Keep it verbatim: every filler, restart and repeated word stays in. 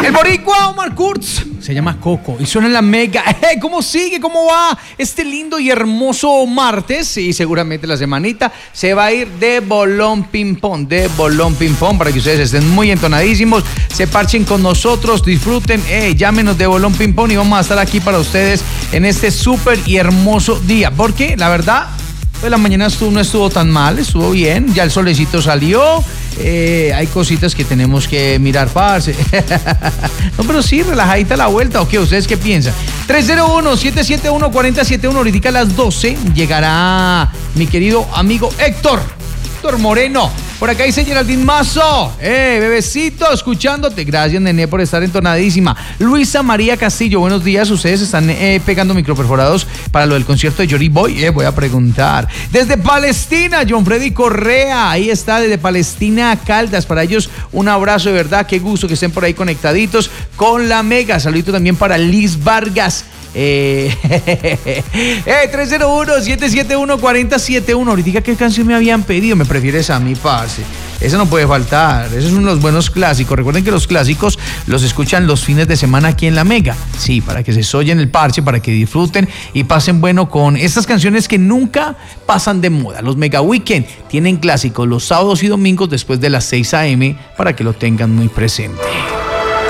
El boricua Omar Kurz se llama Coco y suena en la Mega. Hey, ¿cómo sigue? ¿Cómo va este lindo y hermoso martes? Y seguramente la semanita se va a ir de bolón ping pong, de bolón ping pong, para que ustedes estén muy entonadísimos, se parchen con nosotros, disfruten, hey, llámenos de bolón ping pong y vamos a estar aquí para ustedes en este súper y hermoso día. Porque la verdad, pues la mañana estuvo, no estuvo tan mal, estuvo bien, ya el solecito salió. Eh, hay cositas que tenemos que mirar, parce. No, pero sí, relajadita la vuelta, ¿o qué? ¿Ustedes qué piensan? tres cero uno, siete siete uno, cuatro cero siete uno, ahorita a las doce llegará mi querido amigo Héctor, Héctor Moreno. Por acá dice Geraldine Mazo, eh, bebecito, escuchándote. Gracias, nené, por estar entonadísima. Luisa María Castillo, buenos días. Ustedes están eh, pegando microperforados para lo del concierto de Jory Boy. Eh, voy a preguntar. Desde Palestina, John Freddy Correa. Ahí está, desde Palestina, Caldas. Para ellos, un abrazo de verdad. Qué gusto que estén por ahí conectaditos con la Mega. Saludito también para Liz Vargas. Eh, eh, tres cero uno, siete siete uno, cuatro cero siete uno. Ahorita, ¿qué canción me habían pedido? Me prefieres a mí, parce. Eso no puede faltar. Esos son los buenos clásicos. Recuerden que los clásicos los escuchan los fines de semana aquí en la Mega. Sí, para que se soyen el parche, para que disfruten y pasen bueno con estas canciones que nunca pasan de moda. Los Mega Weekend tienen clásicos los sábados y domingos después de las seis a eme para que lo tengan muy presente.